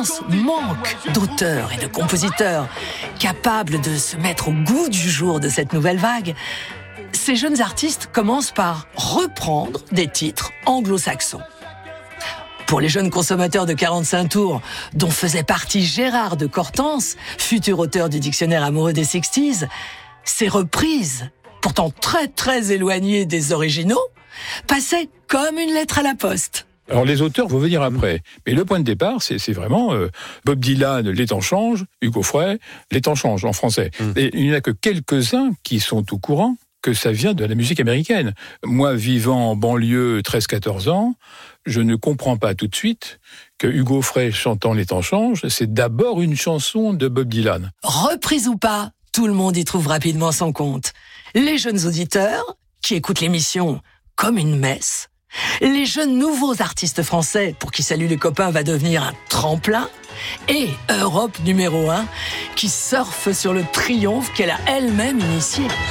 France manque d'auteurs et de compositeurs capables de se mettre au goût du jour de cette nouvelle vague. Ces jeunes artistes commencent par reprendre des titres anglo-saxons. Pour les jeunes consommateurs de 45 tours, dont faisait partie Gérard de Cortance, futur auteur du dictionnaire amoureux des 60s, ces reprises, pourtant très très éloignées des originaux, passaient comme une lettre à la poste. Alors les auteurs vont venir après, mais le point de départ, c'est vraiment Bob Dylan, Les temps changent, Hugo Frey, Les temps changent en français. Et il n'y en a que quelques-uns qui sont au courant que ça vient de la musique américaine. Moi, vivant en banlieue 13-14 ans, je ne comprends pas tout de suite que Hugo Frey chantant Les temps changent, c'est d'abord une chanson de Bob Dylan. Reprise ou pas, tout le monde y trouve rapidement son compte. Les jeunes auditeurs, qui écoutent l'émission comme une messe, les jeunes nouveaux artistes français, pour qui Salut les copains va devenir un tremplin, et Europe numéro 1, qui surfe sur le triomphe qu'elle a elle-même initié.